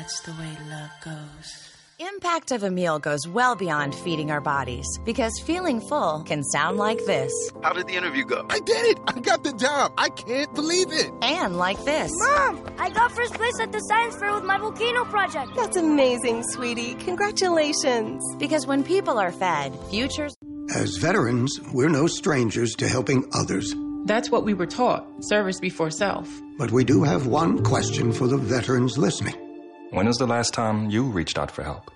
That's the way love goes. Impact of a meal goes well beyond feeding our bodies, because feeling full can sound like this. How did the interview go? I did it! I got the job! I can't believe it! And like this. Mom, I got first place at the science fair with my volcano project. That's amazing, sweetie. Congratulations. Because when people are fed, futures... As veterans, we're no strangers to helping others. That's what we were taught, service before self. But we do have one question for the veterans listening. When was the last time you reached out for help?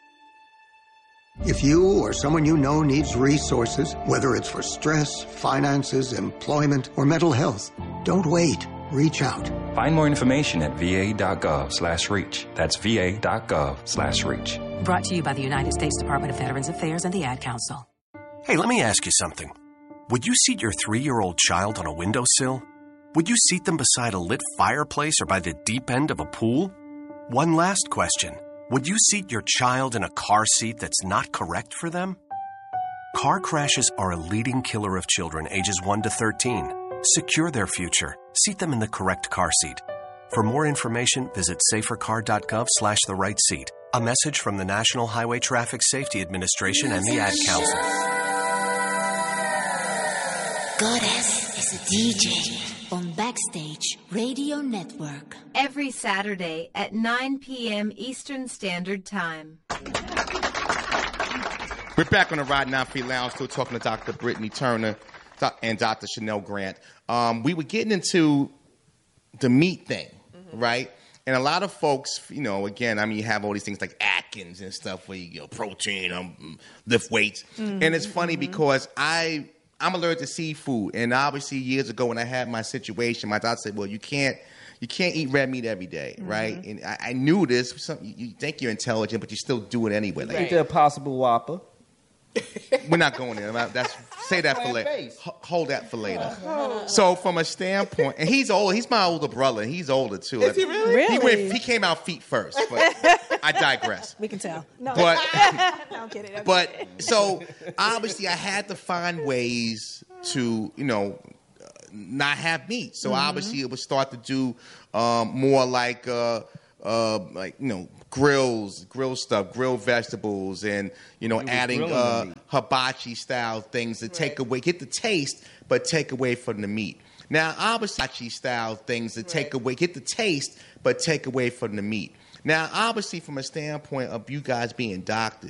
If you or someone you know needs resources, whether it's for stress, finances, employment, or mental health, don't wait. Reach out. Find more information at va.gov/reach. That's va.gov/reach. Brought to you by the United States Department of Veterans Affairs and the Ad Council. Hey, let me ask you something. Would you seat your 3-year-old child on a windowsill? Would you seat them beside a lit fireplace or by the deep end of a pool? One last question. Would you seat your child in a car seat that's not correct for them? Car crashes are a leading killer of children ages 1 to 13. Secure their future. Seat them in the correct car seat. For more information, visit safercar.gov/the right seat. A message from the National Highway Traffic Safety Administration and the Ad Council. Goddess is a DJ on Backstage Radio Network. Every Saturday at 9 p.m. Eastern Standard Time. We're back on the Ride 9 Free Lounge, still talking to Dr. Brittany Turner and Dr. Chanel Grant. We were getting into the meat thing, right? And a lot of folks, again, you have all these things like Atkins and stuff where you protein, lift weights. And it's funny because I'm allergic to seafood, and obviously years ago when I had my situation, my doctor said, well, you can't eat red meat every day, right? And I knew this. You think you're intelligent, but you still do it anyway. Like, eat the Impossible Whopper. We're not going there. Say that for later. Hold that for later. So from a standpoint, and he's old. He's my older brother. He's older too. Is he really? He came out feet first, but I digress. We can tell. No, but no, I'm kidding. But so obviously I had to find ways to not have meat. So obviously it would start to do more like grilled stuff, grilled vegetables, and adding hibachi style things to take away, get the taste, but take away from the meat. Now, obviously, hibachi style things to take away, get the taste, but take away from the meat. Now, obviously, from a standpoint of you guys being doctors,